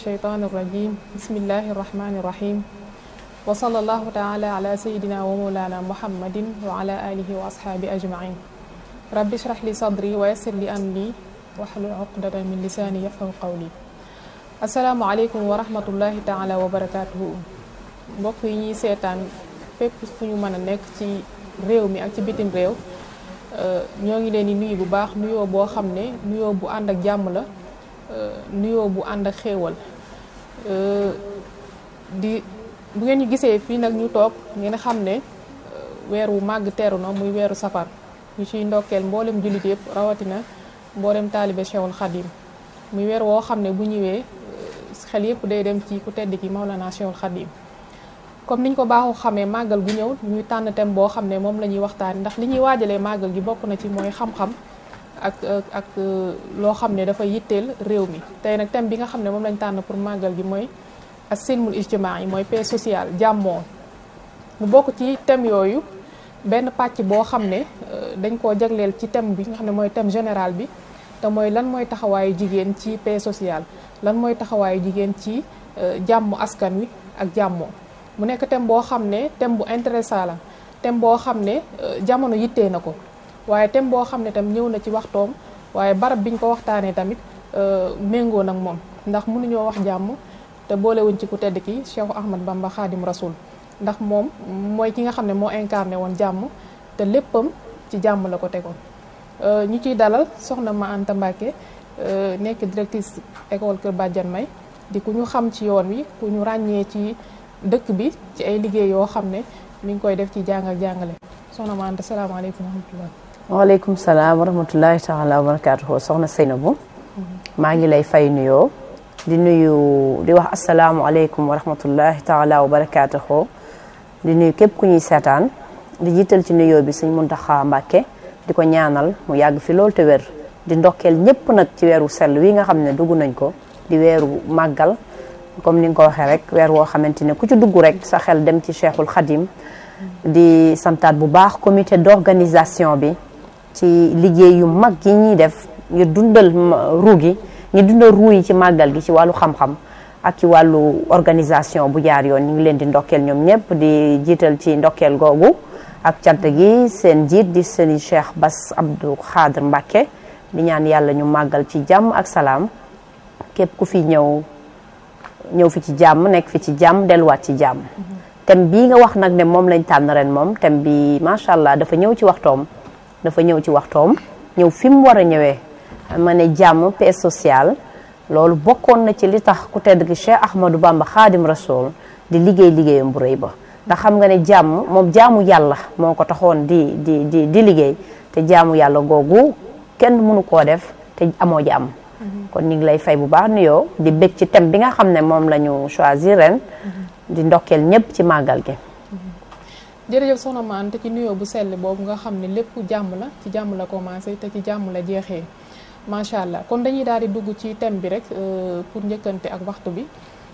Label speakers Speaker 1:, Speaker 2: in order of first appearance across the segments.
Speaker 1: الشيطان الرجيم بسم الله الرحمن الرحيم وصلى الله تعالى على سيدنا ومولانا محمد وعلى آله وأصحابه أجمعين رب اشرح لي صدري ويسر لي أمري واحلل عقدة من لساني يفقهوا قولي السلام عليكم ورحمة الله تعالى وبركاته mbokk yi ñuy seetaan fépp fu ñu mën a nekk ci réew mi ak ci bitim réew ñoo ngi leen di nuyu bu baax nuyoo boo xam ne nuyoo bu ànd ak jàmm la nuyoo bu ànd ak xéewal di bu ngeen ñu gisee fii nag ñu toog ngeen xam ne weer wu màgg teeru na muy weeru safar ñu ciy ndokkeel mboolem jullit yëpp rawatina mboolem taalibe Cheikhul Khadim muy weer woo xam ne bu ñëwee xel yëpp day dem ci ku tedd ki Maulana Cheikhul Khadim comme niñ ko baaxoo xamee màggal gu ñëw ñuy tànn thème boo xam ne moom la ñuy waxtaan ndax li ñuy waajalee màggal gi bokk na ci mooy xam-xam ak loo xam ne dafa yitteel réew mi tey nag thème bi nga xam ne moom lañ tànn pour màggal gi mooy as-silmul ijtimaai mooy paix sociale jàmmoo mu bokk ci thème yooyu benn pàcc boo xam ne dañ koo jagleel ci thème bi nga xam ne mooy thème général bi te mooy lan mooy taxawaayu jigéen ci paix sociale lan mooy taxawaayu jigéen ci jàmm askan wi ak jàmmoo mu nekk thème boo xam ne thème bu intéressant la thème boo xam ne jamono yittee na ko waaye thème boo xam ne tam ñëw na ci waxtoom waaye barab biñ ko waxtaanee tamit méngoo nag moom ndax mënuñoo wax jàmm te boolewuñ ci ku tedd ki Cheikh Ahmad Bamba Khadim Rasoul ndax moom mooy ki nga xam ne moo incarné woon jàmm te léppam ci jàmm la ko tegoon ñu ciy dalal soxna Ma Anta Mbacké nekk directrice école Kër Badiane May di ku ñu xam ci yoon wi ku ñu ràññee ci dëkk bi ci ay liggéey yoo xam ne mi ngi koy def ci jàng ak jàngale soxna Ma Anta salaamaaleykum wa rahmatullah.
Speaker 2: waaleykum salaam wa rahmatullahi taala wa barakatuhu soxna Seynabou maa ngi lay fay nuyoo di wax asalaamualeykum wa rahmatullahi taala wa barakatuhu di nuyu képp ku ñuy seetaan di jiital ci nuyoo bi Sëñ Muntaxa Mbàkke di ko ñaanal mu yàgg fi loolu te wér di ndokkeel ñëpp nag ci weeru sell wi nga xam ne dugg nañ ko di weeru màggal comme ni nga ko waxee rek weer woo xamante ne ku ci dugg rek sa xel dem ci Cheikhul Khadim di santaat bu baax comité d'organisation bi ci liggéey yu mag yi ñuy def ngir dundal ruu yi ci màggal gi ci wàllu xam-xam ak ci wàllu organisation bu jaar yoon ñu ngi leen di ndokkeel ñoom ñëpp di jiital ci ndokkeel googu ak cant gi seen jiit di seen Cheikh Bass Abdou Khadr Mbacké di ñaan yàlla ñu màggal ci jàmm ak salaam képp ku fi ñëw fi ci jàmm nekk fi ci jàmm delluwaat ci jàmm thème bii nga wax nag ne moom lañ tànn ren moom thème bi macha allah dafa ñëw ci waxtoom ñëw fi mu war a ñëwee ma ne jàmm paix sociale loolu bokkoon na ci li tax ku tedd ki Cheikh Ahmadou Bamba Khadim Rasoul di liggéeyam bu rëy ba ndax xam nga ne jàmm moom jaamu yàlla moo ko taxoon di liggéey te jaamu yàlla googu kenn mënu koo def te amoo jàmm kon ñu ngi lay fay bu baax nuyoo di bég ci thème bi nga xam ne moom la ñu choisir ren di ndokkeel ñëpp ci màggal gi
Speaker 1: jërëjëf soxna Ma Anta ci nuyoo bu sell boobu nga xam ne lépp jàmm la ci jàmm la commencé te ci jàmm la jeexee macha allah kon dañuy daal di dugg ci thème bi rek pour njëkkante ak waxtu bi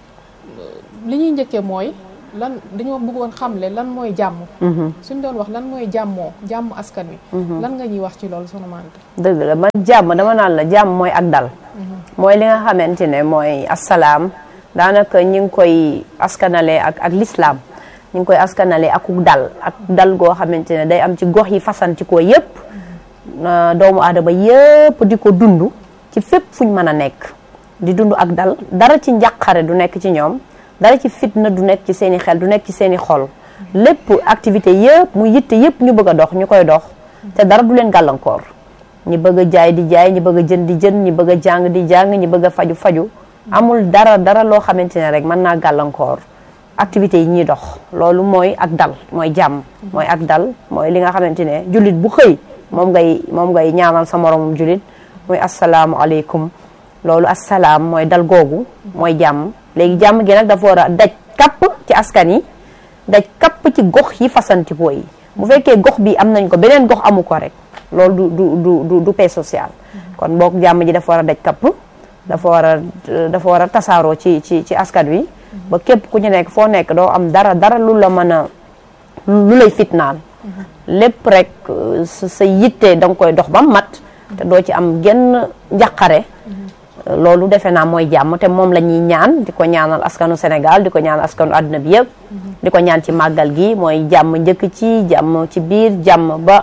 Speaker 1: li ñuy njëkkee mooy lan dañoo bëggoon xamle lan mooy jàmm suñ doon wax lan mooy jàmm askan wi lan nga ñuy wax ci loolu soxna Ma Anta
Speaker 2: dëgg la man jàmm dama naan la jàmm mooy ak dal mooy li nga xamante ne mooy assalaam daanaka ñi ngi koy askanale ak l'islam ñu ngi koy askanale ak dal goo xamante ne day am ci gox yi fasantikoo yépp doomu aadama yépp di ko dund ci fépp fuñ mën a nekk di dund ak dal dara ci njàqare du nekk ci ñoom dara ci fitna du nekk ci seeni xel du nekk ci seeni xol lépp activité yépp mu yitte yépp ñu bëgg a dox ñu koy dox te dara du leen gàllankoor ñi bëgg a jaay di jaay ñi bëgg a jën di jën ñi bëgg a jàng di jàng ñi bëgg a faju amul dara loo xamante ne rek mën naa gàllankoor activités yi ñuy dox loolu mooy ak dal mooy jàmm mooy ak dal mooy li nga xamante ne jullit bu xëy moom ngay ñaanal sa moromum jullit muy asalaamualeykum loolu asalaam mooy dal googu mooy jàmm léegi jàmm gi nag dafa war a daj kapp ci askan yi daj kapp ci gox yi fasantikoo yi bu fekkee gox bi am nañ ko beneen gox amu ko rek loolu du paix sociale kon boog jàmm ji dafa war a daj kapp dafa war a tasaaroo ci askan wi ba képp ku ñu nekk foo nekk doo am dara lu la mën a lu lay fitnaal lépp rek sa yitte da nga koy dox ba mat te doo ci am genn njàqare loolu defe naa mooy jàmm te moom la ñuy ñaan di ko ñaanal askanu Sénégal di ko ñaanal askanu àdduna bi yëpp di ko ñaan ci màggal gi mooy jàmm njëkk ci jàmm ci biir jàmm ba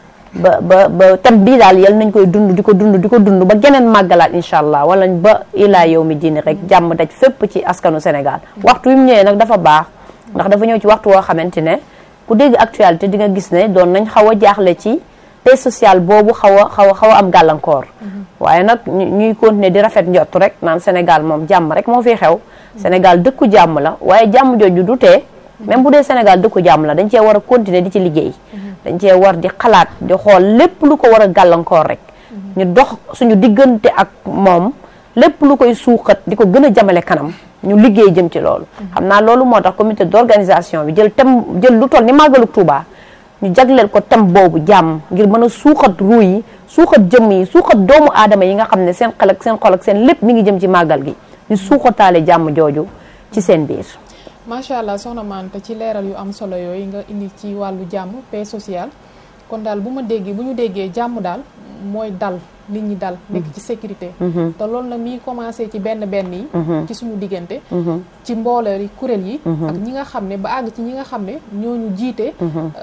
Speaker 2: tam bii daal yal nañ koy dund di ko dund ba geneen màggalaat incha allah wala ba ilaa yow mi diini rek jàmm daj fépp ci askanu Sénégal waxtu wi mu ñëwee nag dafa baax ndax dafa ñëw ci waxtu woo xamante ne ku dégg actualité di nga gis ne doon nañ xaw a jaaxle ci paix sociale boobu xaw a am gàllankoor waaye nag ñuy continuer di rafet njott rek naan Sénégal moom jàmm rek moo fi xew Sénégal dëkku jàmm la waaye jàmm jooju du tee même bu dee Sénégal dëkku jàmm la dañ cee war a continuer di ci liggéey dañ cee war di xalaat di xool lépp lu ko war a gàllankoor rek ñu dox suñu diggante ak moom lépp lu koy suuxat di ko gën a jamale kanam ñu liggéey jëm ci loolu xam naa loolu moo tax comité d'organisation bi jël lu toll ni màggalu Touba ñu jagleel ko thème boobu jàmm ngir mën a suuxat ruu yi suuxat jëmm yi suuxat doomu aadama yi nga xam ne seen xel ak seen xol ak seen lépp mi ngi jëm ci màggal gi ñu suuxataale jàmm jooju ci seen biir
Speaker 1: macha allah soxna Mante ci leeral yu am solo yooyu nga indi ci wàllu jàmm paix sociale kon daal bu ñu déggee jàmm daal mooy dal nit ñi dal nekk ci sécurité te loolu na mi commencé ci benn yi ci suñu diggante ci mbooloo yi kuréel yi ak ñi nga xam ne ba àgg ci ñi nga xam ne ñooñu jiite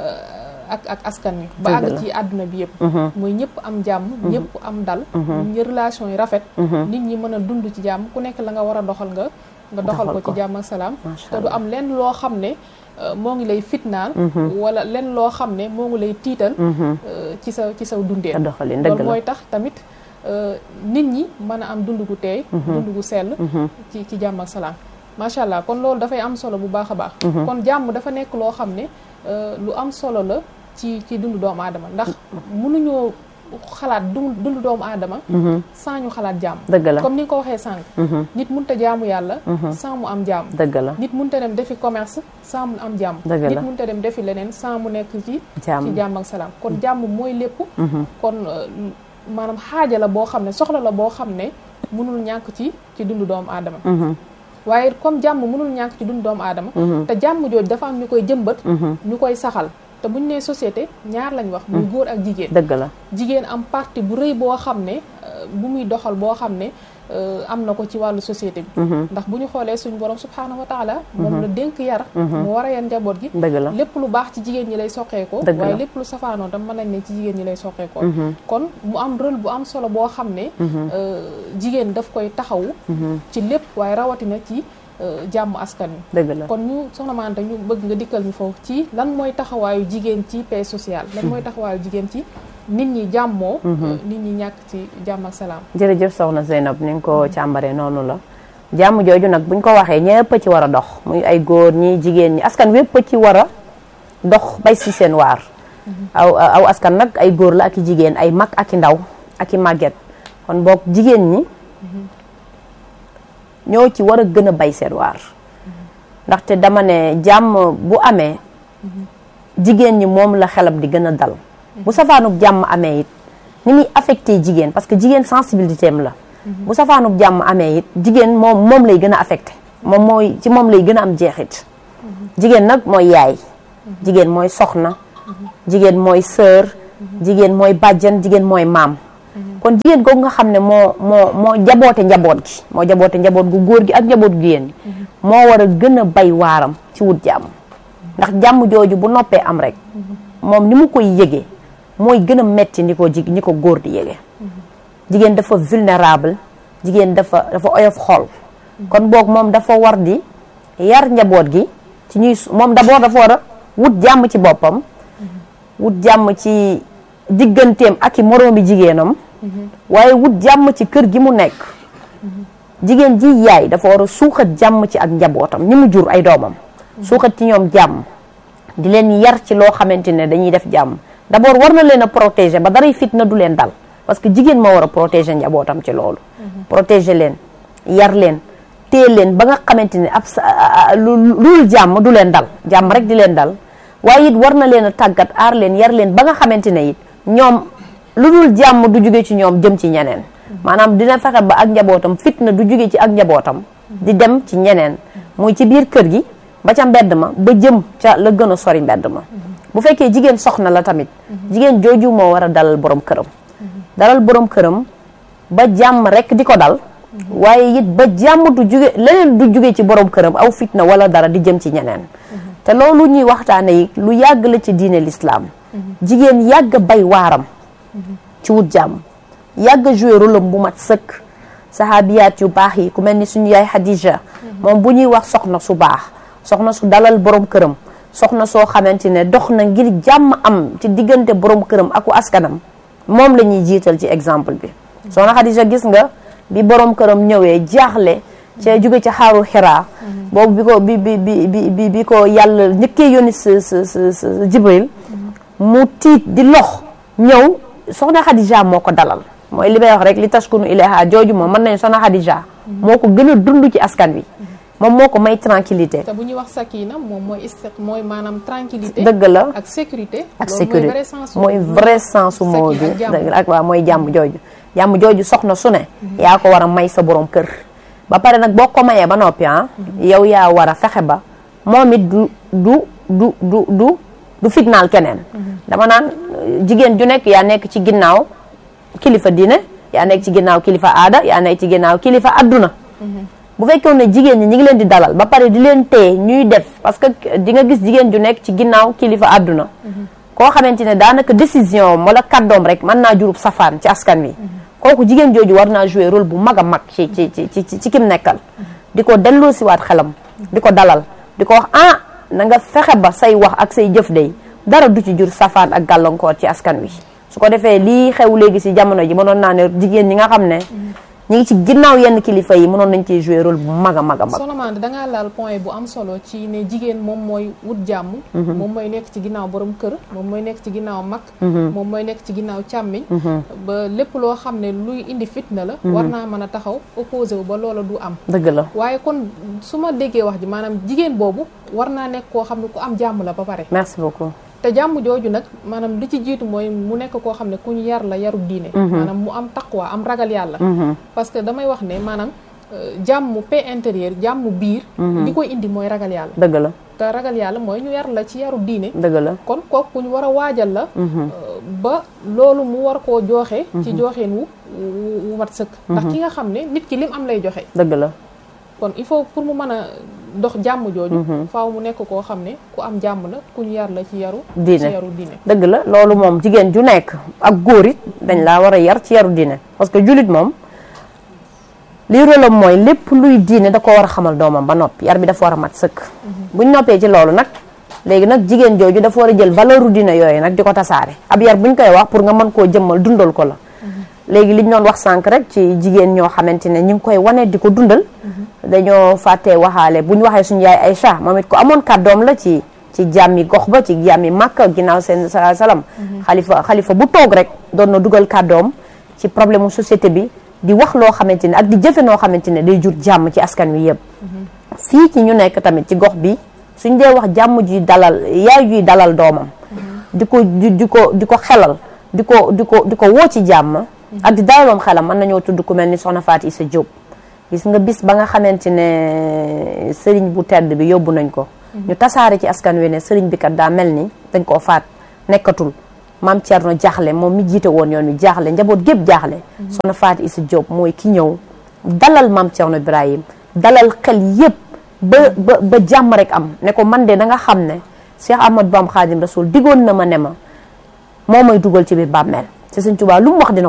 Speaker 1: ak askan wi ba àgg ci àdduna bi yëpp mooy ñëpp am jàmm ñëpp am dal ñu relation yi rafet nit ñi mën a dund ci jàmm ku nekk la nga war a doxal nga doxal ko ci jàmm ak salaam te du am lenn loo xam ne moo ngi lay fitnaal wala lenn loo xam ne moo ngi lay tiital ci sa dundee loolu mooy tax tamit nit ñi mën a am dund gu teey dund gu sell ci jàmm ak salaam macha allah kon loolu dafay am solo bu baax a baax kon jàmm dafa nekk loo xam ne lu am solo la ci dundu doomu aadama ndax mënuñoo xalaat dundu doomu aadama sans ñu xalaat jàmm
Speaker 2: dëgg la
Speaker 1: comme ni nga ko waxee sànq nit mënut a jaamu yàlla sans mu am jàmm
Speaker 2: dëgg la nit
Speaker 1: mënut a dem defi commerce sans mu am jàmm nit mënut a dem defi leneen sans mu nekk ci jàmm ak salaam kon jàmm mooy lépp kon maanaam xaaja la boo xam ne soxla la boo xam ne mënul ñàkk ci dundu doomu aadama waaye comme jàmm mënul ñàkk ci dundu doomu aadama te jàmm jooju dafa am ñu koy jëmbat ñu koy saxal te buñ nee société ñaar lañ wax muy góor ak jigéen
Speaker 2: dëgg la
Speaker 1: jigéen am parti bu rëy boo xam ne bu muy doxal boo xam ne am na ko ci wàllu société bi ndax bu ñu xoolee suñu borom subhaanahu wa taala moom la dénk yar mu war a yan njaboot gi lépp lu baax ci jigéen ñi lay soqeekoo waaye lépp lu safaanoo tam mën nañ ne ci jigéen ñi lay soqeekoo kon mu am rôle bu am solo boo xam ne jigéen daf koy taxawu ci lépp waaye rawatina ci jàmm askan wi
Speaker 2: dëgg la
Speaker 1: kon ñu soxna Mante ñu bëgg nga dikkal ñu foofu ci lan mooy taxawaayu jigéen ci paix sociale lan mooy taxawaayu jigéen ci nit ñi jàmmoo nit ñi ñàkk ci jàmm ak salaam
Speaker 2: jërëjëf soxna Zeynab ni nga ko càmbaree noonu la jàmm jooju nag buñ ko waxee ñëpp a ci war a dox muy ay góor ñi jigéen ñi askan wépp a ci war a dox bay si seen waar aw askan nag ay góor la ak i jigéen ay mag ak i ndaw ak i màgget kon boog jigéen ñi ñoo ci war a gën a bay seen waar ndaxte dama ne jàmm bu amee jigéen ñi moom la xelam di gën a dal bu safaanub jàmm amee it ni muy affecté jigéen parce que jigéen sensibilité am la bu safaanub jàmm amee it jigéen moom lay gën a affecté moom lay gën a am jeexit jigéen nag mooy yaay jigéen mooy soxna jigéen mooy sœur jigéen mooy bàjjan jigéen mooy maam kon jigéen googu nga xam ne moo jaboote njaboot gu góor gi ak njaboot gu yéen moo war a gën a bay waaram ci wut jàmm ndax jàmm jooju bu noppee am rek moom ni mu koy yëgee mooy gën a metti ni ko góor di yëgee jigéen dafa vulnérable jigéen dafa oyof xol kon boog moom dafa war di yar njaboot gi ci moom d'abord dafa war a wut jàmm ci boppam wut jàmm ci digganteem ak i moroomi jigéenam waaye wut jàmm ci kër gi mu nekk jigéen ji yaay dafa war a suuxat jàmm ci ak njabootam ñi mu jur ay doomam suuxat ci ñoom jàmm di leen yar ci loo xamante ne dañuy def jàmm d'abord war na leen a protéger ba daray fitna du leen dal parce que jigéen moo war a protéger njabootam ci loolu protéger leen yar leen téye leen ba nga xamante ne lu jàmm du leen dal jàmm rek di leen dal waaye it war na leen a tàggat aar leen yar leen ba nga xamante ne it ñoom lu dul jàmm du jóge ci ñoom jëm ci ñeneen maanaam dina fexe ba ak njabootam fitna du jóge ci ak njabootam di dem ci ñeneen muy ci biir kër gi ba ca mbedd ma ba jëm ca la gën a sori mbedd ma bu fekkee jigéen soxna la tamit jigéen jooju moo war a dalal borom këram ba jàmm rek di ko dal waaye it ba jàmm du jóge leneen du jóge ci borom këram aw fitna wala dara di jëm ci ñeneen te loolu ñuy waxtaane yi lu yàgg la ci diine l'islam jigéen yàgg bay waaram ci wut jàmm yàgg joué rôle bu mat sëkk sahabiyaat yu baax yi ku mel ni suñu yaay Xadija moom bu ñuy wax soxna su baax soxna su dalal borom këram soxna soo xamante ne dox na ngir jàmm am ci diggante borom këram aku askanam moom la ñuy jiital ci exemple bi soxna Xadija gis nga bi borom këram ñëwee jaaxle ca jóge ci xaaru Xiraa boobu bi ko yàlla njëkkee yónni sa Jibril mu tiit di lox ñëw soxna Xadija moo ko dalal mooy li may wax rek li taskunu ilayha jooju moom mën nañu soxna Xadija moo ko gën a dund ci askan wi moom moo ko may tranquillité
Speaker 1: te bu ñuy wax sakina moom mooy maanaam tranquillité
Speaker 2: dëgg la
Speaker 1: ak sécurité
Speaker 2: mooy vrai sens moo bi dëgg la ak waaw mooy jàmm jooju soxna su ne yaa ko war a may sa borom kër ba pare nag boo ko mayee ba noppi yow yaa war a fexe ba moom it du fitnaal keneen dama naan jigéen ju nekk yaa nekk ci ginnaaw kilifa diine yaa nekk ci ginnaaw kilifa aada yaa nekk ci ginnaaw kilifa adduna bu fekkoon ne jigéen ñi ngi leen di dalal ba pare di leen téye ñuy def parce que di nga gis jigéen ju nekk ci ginnaaw kilifa adduna koo xamante ne daanaka décision wala kàddoom rek mën naa jurub safaan ci askan wi kooku jigéen jooju war naa jouer rôle bu mag a mag ci kim nekkal di ko delloo siwaat xelam di ko dalal di ko wax na nga fexe ba say wax ak say jëf day dara du ci jur safaan ak gàllankoor ci askan wi su ko defee lii xew léegi si jamono ji mënoon naa ne jigéen ñi nga xam ne ñi ngi ci ginnaaw yenn kilifa yi mënoon nañ ciy jouer rôle bu mag a mag a mag.
Speaker 1: Soxna Mande dangaa laal point bu am solo ci ne jigéen moom mooy wut jàmm moom mooy nekk ci ginnaaw borom kër moom mooy nekk ci ginnaaw mag moom mooy nekk ci ginnaaw càmmiñ ba lépp loo xam ne luy indi fitna la war naa mën a taxaw opposé wu ba loola du am
Speaker 2: dëgg la
Speaker 1: waaye kon su ma déggee wax ji maanaam jigéen boobu war naa nekk koo xam ne ku am jàmm la ba pare.
Speaker 2: merci beaucoup.
Speaker 1: te jàmm jooju nag maanaam li ci jiitu mooy mu nekk koo xam ne ku ñu yar la yaru diine maanaam mu am taqwa am ragal yàlla parce que damay wax ne maanaam jàmm paix intérieure jàmm biir li koy indi mooy ragal yàlla
Speaker 2: dëgg la
Speaker 1: te ragal yàlla mooy ñu yar la ci yaru diine
Speaker 2: dëgg la
Speaker 1: kon kooku ku ñu war a waajal la ba loolu mu war koo joxe ci joxeen wu mat sëkk ndax ki nga xam ne nit ki lim am lay joxe
Speaker 2: dëgg la
Speaker 1: kon il faut pour mu mën a dox jàmm jooju faaw mu nekk koo xam ne ku am jàmm la ku ñu yar la ci yaru diine
Speaker 2: dëgg la loolu moom jigéen ju nekk ak góor it dañ laa war a yar ci yaru diine parce que jullit moom lii rôlam mooy lépp luy diine da ko war a xamal doomam ba noppi yar bi dafa war a mat sëkk buñ noppee ci loolu nag léegi nag jigéen jooju dafa war a jël valeur diine yooyu nag di ko tasaare ab yar buñ koy wax pour nga mën koo jëmmal dundal ko la léegi liñ doon wax sànq rek ci jigéen ñoo xamante ne ñu ngi koy wane di ko dundal dañoo fàttee waxaale bu ñu waxee suñu yaay Aïcha moom it ko amoon kàddoom la ci jàmmi gox ba ci jàmmi Makka ginnaaw seen salam xalifa bu toog rek doon na dugal kàddoom ci problème mu société bi di wax loo xamante ne ak di jëfe noo xamante ne day jur jàmm ci askan wi yëpp fii ci ñu nekk tamit ci gox bi suñ dee wax jàmm juy dalal yaay juy dalal doomam di ko xelal di ko woo ci jàmm ak di dalaloom xelam mën nañoo tudd ku mel ni soxna Fatou Issa Diop gis nga bis ba nga xamante ne sëriñ bu tedd bi yóbbu nañ ko ñu tasaare ci askan wi ne sëriñ bi kat daa mel ni dañ koo faat nekkatul maam Thierno jaaxle moom mi jiite woon yoon wi jaaxle njaboot gépp jaaxle soxna Fatou Issa Diop mooy ki ñëw dalal maam Thierno Ibrahim dalal xel yépp ba jàmm rek am ne ko man de da nga xam ne Cheikh Ahmadou Bamba Khadim Rasoul digoon na ma ne ma moo may dugal ci biir bàmmeel ci Sëriñ Tuubaa lu mu wax dina